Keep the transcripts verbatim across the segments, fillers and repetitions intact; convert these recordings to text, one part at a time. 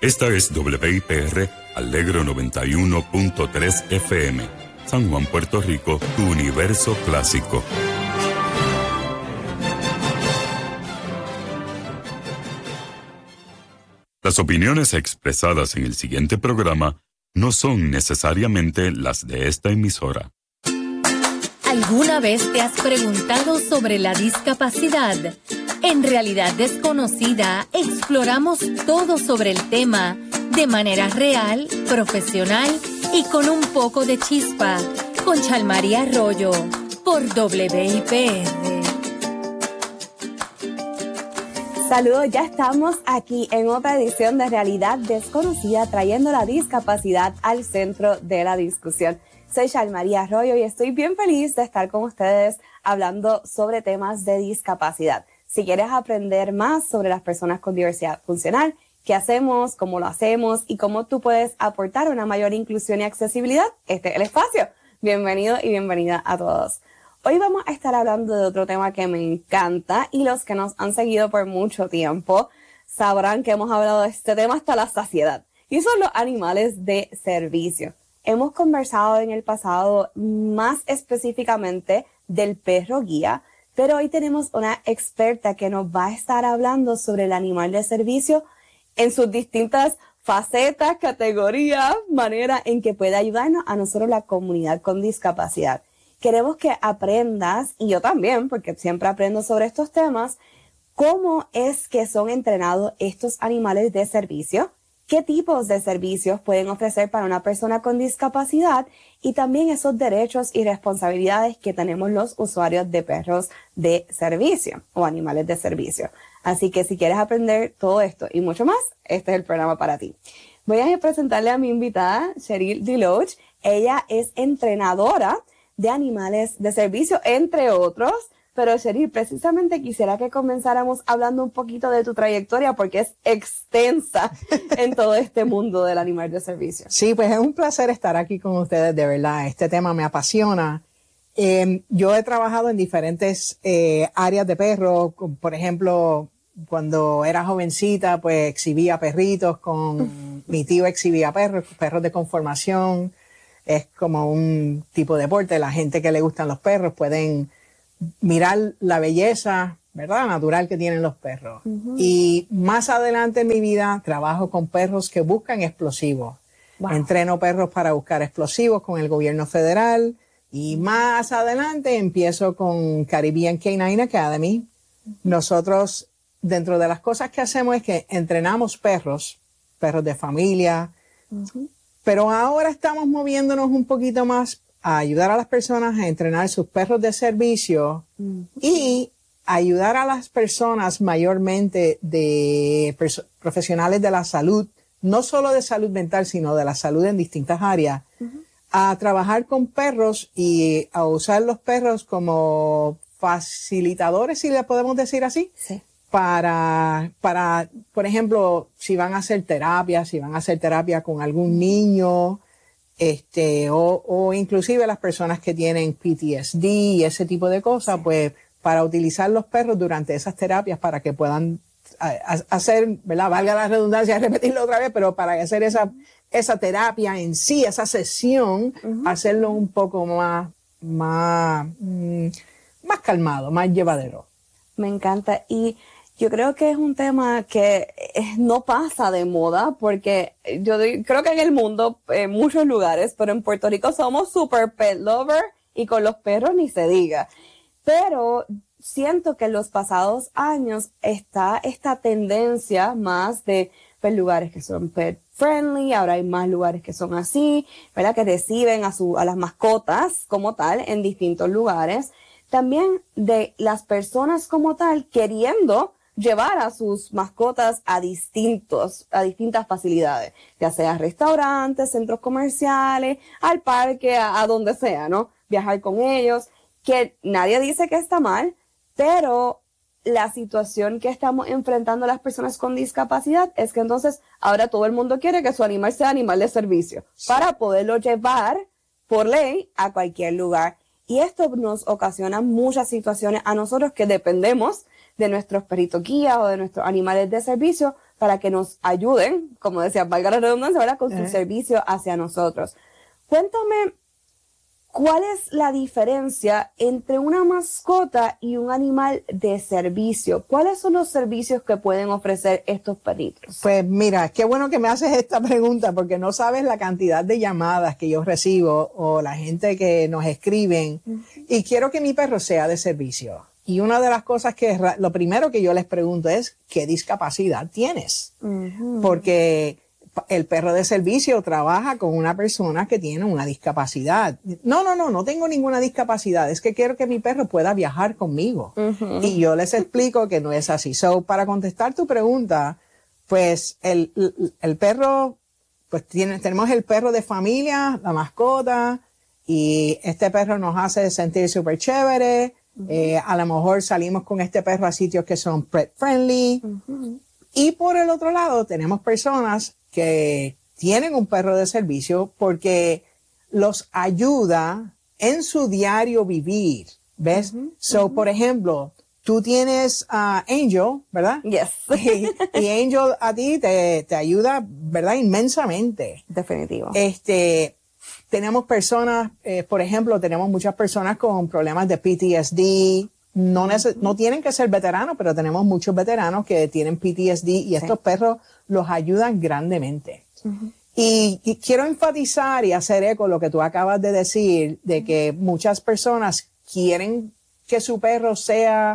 Esta es W I P R Alegro noventa y uno punto tres F M, San Juan, Puerto Rico, tu universo clásico. Las opiniones expresadas en el siguiente programa no son necesariamente las de esta emisora. ¿Alguna vez te has preguntado sobre la discapacidad? En Realidad Desconocida exploramos todo sobre el tema de manera real, profesional y con un poco de chispa, con Chalmari Arroyo, por W I P R. Saludos, ya estamos aquí en otra edición de Realidad Desconocida, trayendo la discapacidad al centro de la discusión. Soy Chalmari Arroyo y estoy bien feliz de estar con ustedes hablando sobre temas de discapacidad. Si quieres aprender más sobre las personas con diversidad funcional, qué hacemos, cómo lo hacemos y cómo tú puedes aportar una mayor inclusión y accesibilidad, este es el espacio. Bienvenido y bienvenida a todos. Hoy vamos a estar hablando de otro tema que me encanta y los que nos han seguido por mucho tiempo sabrán que hemos hablado de este tema hasta la saciedad. Y son los animales de servicio. Hemos conversado en el pasado más específicamente del perro guía, pero hoy tenemos una experta que nos va a estar hablando sobre el animal de servicio en sus distintas facetas, categorías, manera en que puede ayudarnos a nosotros la comunidad con discapacidad. Queremos que aprendas, y yo también, porque siempre aprendo sobre estos temas, cómo es que son entrenados estos animales de servicio, qué tipos de servicios pueden ofrecer para una persona con discapacidad y también esos derechos y responsabilidades que tenemos los usuarios de perros de servicio o animales de servicio. Así que si quieres aprender todo esto y mucho más, este es el programa para ti. Voy a presentarle a mi invitada, Cheryl Deloach. Ella es entrenadora de animales de servicio, entre otros. Pero Cheryl, precisamente quisiera que comenzáramos hablando un poquito de tu trayectoria porque es extensa en todo este mundo del animal de servicio. Sí, pues es un placer estar aquí con ustedes, de verdad. Este tema me apasiona. Eh, yo he trabajado en diferentes eh, áreas de perros. Por ejemplo, cuando era jovencita, pues exhibía perritos. Con mi tío exhibía perros, perros de conformación. Es como un tipo de deporte. La gente que le gustan los perros pueden mirar la belleza, ¿verdad?, natural que tienen los perros. Uh-huh. Y más adelante en mi vida trabajo con perros que buscan explosivos. Wow. Entreno perros para buscar explosivos con el gobierno federal. Y más adelante empiezo con Caribbean Canine Academy. Uh-huh. Nosotros, dentro de las cosas que hacemos es que entrenamos perros, perros de familia. Uh-huh. Pero ahora estamos moviéndonos un poquito más a ayudar a las personas a entrenar sus perros de servicio mm. y ayudar a las personas mayormente de perso- profesionales de la salud, no solo de salud mental, sino de la salud en distintas áreas, uh-huh. a trabajar con perros y a usar los perros como facilitadores, si le podemos decir así, sí. para, para, por ejemplo, si van a hacer terapia, si van a hacer terapia con algún niño, Este, o, o inclusive las personas que tienen P T S D y ese tipo de cosas, sí. Pues para utilizar los perros durante esas terapias para que puedan a, a, hacer, ¿verdad? Valga la redundancia, repetirlo otra vez, pero para hacer esa, esa terapia en sí, esa sesión, uh-huh. hacerlo un poco más, más, mm, más calmado, más llevadero. Me encanta. Y yo creo que es un tema que no pasa de moda porque yo creo que en el mundo, en muchos lugares, pero en Puerto Rico somos super pet lover y con los perros ni se diga. Pero siento que en los pasados años está esta tendencia más de pues, lugares que son pet friendly, ahora hay más lugares que son así, ¿verdad? Que reciben a, su, a las mascotas como tal en distintos lugares. También de las personas como tal queriendo llevar a sus mascotas a distintos, a distintas facilidades, ya sea restaurantes, centros comerciales, al parque, a, a donde sea, ¿no? Viajar con ellos, que nadie dice que está mal, pero la situación que estamos enfrentando las personas con discapacidad es que entonces ahora todo el mundo quiere que su animal sea animal de servicio, sí. para poderlo llevar por ley a cualquier lugar. Y esto nos ocasiona muchas situaciones a nosotros que dependemos de nuestros perritos guía o de nuestros animales de servicio para que nos ayuden, como decía, valga la redundancia, ¿verdad? Con su Uh-huh. servicio hacia nosotros. Cuéntame, ¿cuál es la diferencia entre una mascota y un animal de servicio? ¿Cuáles son los servicios que pueden ofrecer estos perritos? Pues mira, qué bueno que me haces esta pregunta porque no sabes la cantidad de llamadas que yo recibo o la gente que nos escriben uh-huh. y quiero que mi perro sea de servicio. Y una de las cosas que lo primero que yo les pregunto es ¿qué discapacidad tienes? Uh-huh. Porque el perro de servicio trabaja con una persona que tiene una discapacidad. No, no, no, no tengo ninguna discapacidad. Es que quiero que mi perro pueda viajar conmigo. Uh-huh. Y yo les explico que no es así. So, para contestar tu pregunta, pues el, el, el perro, pues tiene, tenemos el perro de familia, la mascota, y este perro nos hace sentir súper chévere. Uh-huh. Eh, a lo mejor salimos con este perro a sitios que son pet friendly. Uh-huh. Y por el otro lado tenemos personas que tienen un perro de servicio porque los ayuda en su diario vivir, ¿ves? Uh-huh, so, uh-huh. por ejemplo, tú tienes a uh, Angel, ¿verdad? Yes. y, y Angel a ti te, te ayuda, ¿verdad? Inmensamente. Definitivo. Este, tenemos personas, eh, por ejemplo, tenemos muchas personas con problemas de P T S D. No, neces- no tienen que ser veteranos, pero tenemos muchos veteranos que tienen P T S D y estos sí. perros los ayudan grandemente. Uh-huh. Y, y quiero enfatizar y hacer eco lo que tú acabas de decir, de que muchas personas quieren que su perro sea,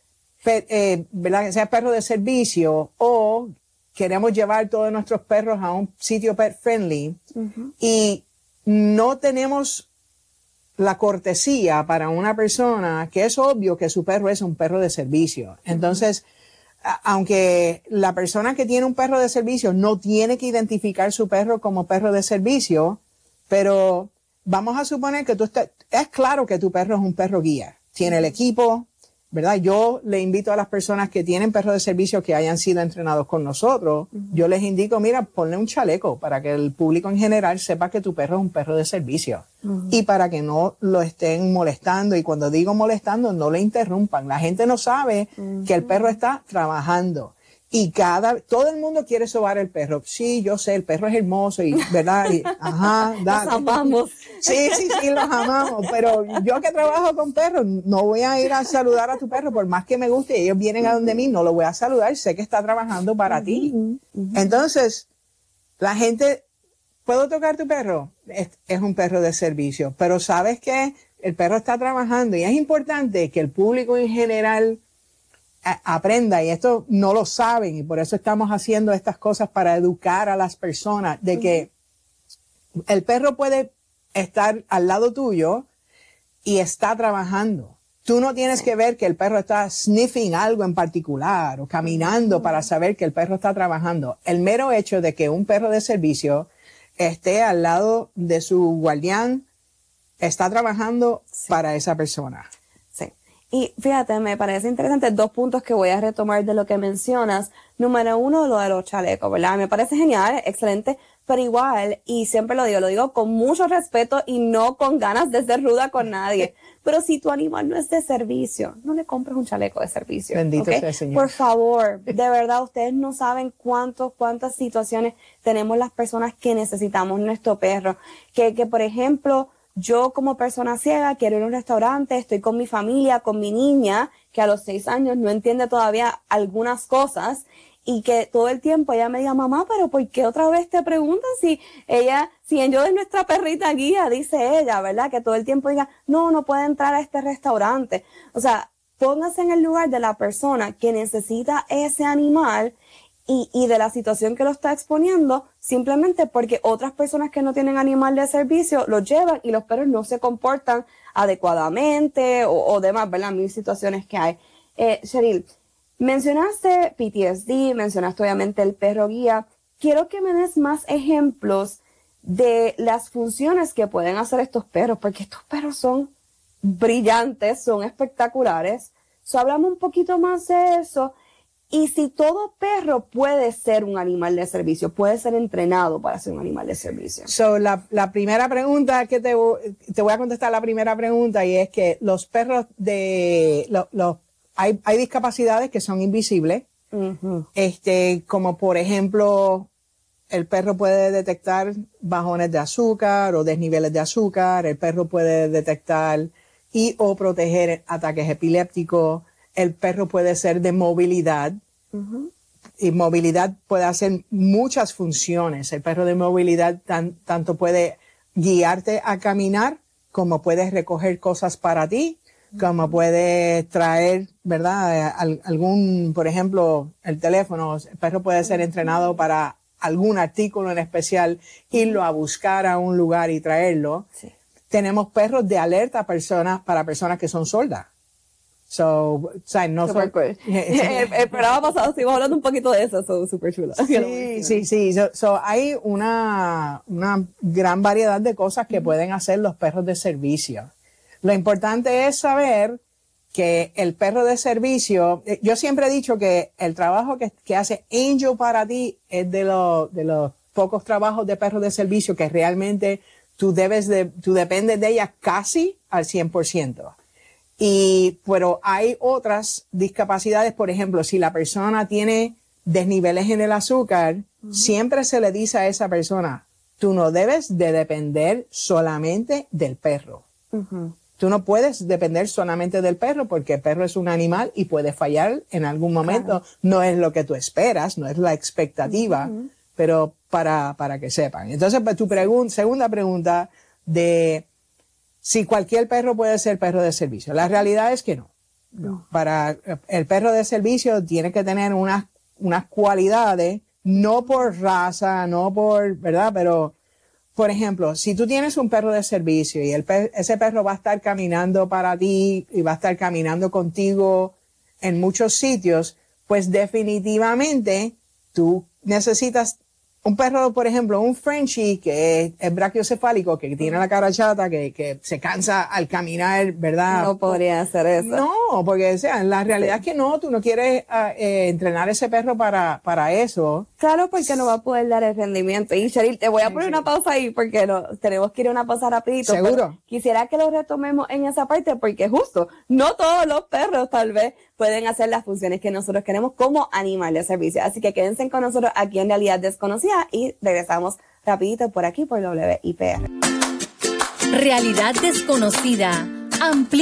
eh, ¿verdad? Que sea perro de servicio o queremos llevar todos nuestros perros a un sitio pet friendly uh-huh. y no tenemos la cortesía para una persona que es obvio que su perro es un perro de servicio. Entonces, a, aunque la persona que tiene un perro de servicio no tiene que identificar su perro como perro de servicio, pero vamos a suponer que tú estás, es claro que tu perro es un perro guía. Tiene el equipo, ¿verdad? Yo le invito a las personas que tienen perros de servicio que hayan sido entrenados con nosotros, uh-huh. yo les indico, mira, ponle un chaleco para que el público en general sepa que tu perro es un perro de servicio. Uh-huh. Y para que no lo estén molestando. Y cuando digo molestando, no le interrumpan. La gente no sabe uh-huh. que el perro está trabajando. Y cada, todo el mundo quiere sobar el perro. Sí, yo sé, el perro es hermoso y, ¿verdad? Y, ajá, dale. Los amamos. Sí, sí, sí, los amamos. Pero yo que trabajo con perros, no voy a ir a saludar a tu perro, por más que me guste y ellos vienen a donde mí, no lo voy a saludar. Sé que está trabajando para uh-huh, ti. Uh-huh. Entonces, la gente, ¿puedo tocar tu perro? Es, es un perro de servicio. Pero ¿sabes qué? El perro está trabajando y es importante que el público en general aprenda, y esto no lo saben, y por eso estamos haciendo estas cosas para educar a las personas de que uh-huh. el perro puede estar al lado tuyo y está trabajando. Tú no tienes que ver que el perro está sniffing algo en particular o caminando uh-huh. para saber que el perro está trabajando. El mero hecho de que un perro de servicio esté al lado de su guardián está trabajando sí. para esa persona. Y fíjate, me parece interesante dos puntos que voy a retomar de lo que mencionas. Número uno, lo de los chalecos, ¿verdad? Me parece genial, excelente, pero igual, y siempre lo digo, lo digo con mucho respeto y no con ganas de ser ruda con nadie. Pero si tu animal no es de servicio, no le compres un chaleco de servicio. Bendito ¿okay? sea, Señor. Por favor, de verdad, ustedes no saben cuántos, cuántas situaciones tenemos las personas que necesitamos nuestro perro. Que, que por ejemplo, yo como persona ciega quiero ir a un restaurante, estoy con mi familia, con mi niña, que a los seis años no entiende todavía algunas cosas, y que todo el tiempo ella me diga, mamá, pero ¿por qué otra vez te preguntan si ella, si yo es nuestra perrita guía? Dice ella, ¿verdad? Que todo el tiempo diga, no, no puede entrar a este restaurante. O sea, póngase en el lugar de la persona que necesita ese animal y, y de la situación que lo está exponiendo, simplemente porque otras personas que no tienen animal de servicio lo llevan y los perros no se comportan adecuadamente o, o demás, ¿verdad? Mil situaciones que hay. Eh, Cheryl, mencionaste P T S D, mencionaste obviamente el perro guía. Quiero que me des más ejemplos de las funciones que pueden hacer estos perros, porque estos perros son brillantes, son espectaculares. So, hablamos un poquito más de eso. Y si todo perro puede ser un animal de servicio, puede ser entrenado para ser un animal de servicio. So, la, la primera pregunta que te, te voy a contestar la primera pregunta, y es que los perros de, lo, lo, hay, hay discapacidades que son invisibles, Uh-huh. Este, como por ejemplo, el perro puede detectar bajones de azúcar o desniveles de azúcar, el perro puede detectar y o proteger ataques epilépticos, el perro puede ser de movilidad. Uh-huh. Y movilidad puede hacer muchas funciones. El perro de movilidad tan, tanto puede guiarte a caminar, como puede recoger cosas para ti, como puede traer, ¿verdad? Al, algún, por ejemplo, el teléfono. El perro puede ser entrenado para algún artículo en especial, irlo a buscar a un lugar y traerlo. Sí. Tenemos perros de alerta personas, para personas que son sordas. So, o sea, no super cool. el, el programa pasado estuvimos hablando un poquito de eso, so super chulo. Sí, sí, sí. So, so, hay una, una gran variedad de cosas que mm-hmm. pueden hacer los perros de servicio. Lo importante es saber que el perro de servicio, yo siempre he dicho que el trabajo que, que hace Angel para ti es de los, de los pocos trabajos de perros de servicio que realmente tú debes de, tú dependes de ella casi al cien por ciento. Y, pero hay otras discapacidades, por ejemplo, si la persona tiene desniveles en el azúcar, uh-huh. siempre se le dice a esa persona, tú no debes de depender solamente del perro. Uh-huh. Tú no puedes depender solamente del perro porque el perro es un animal y puede fallar en algún momento. Claro. No es lo que tú esperas, no es la expectativa, uh-huh. pero para, para que sepan. Entonces, tu pregun- segunda pregunta de si cualquier perro puede ser perro de servicio. La realidad es que no. No. Para el perro de servicio tiene que tener unas, unas cualidades, no por raza, no por, ¿verdad? Pero, por ejemplo, si tú tienes un perro de servicio y el per- ese perro va a estar caminando para ti y va a estar caminando contigo en muchos sitios, pues definitivamente tú necesitas un perro, por ejemplo, un Frenchie que es, es brachiocefálico, que tiene la cara chata, que, que se cansa al caminar, ¿verdad? No podría hacer eso. No, porque, o sea, la realidad sí. es que no, tú no quieres uh, eh, entrenar ese perro para, para eso. Claro, porque no va a poder dar el rendimiento. Y Cheryl, te voy a poner sí, sí. una pausa ahí porque no, tenemos que ir a una pausa rapidito. Seguro. Quisiera que lo retomemos en esa parte porque justo, no todos los perros tal vez pueden hacer las funciones que nosotros queremos como animal de servicio. Así que quédense con nosotros aquí en Realidad Desconocida y regresamos rapidito por aquí por W I P R. Realidad Desconocida. Amplia